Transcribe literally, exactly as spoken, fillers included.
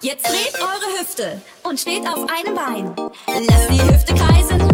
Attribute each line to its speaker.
Speaker 1: Jetzt dreht eure Hüfte und steht auf einem Bein. Lasst die Hüfte kreisen.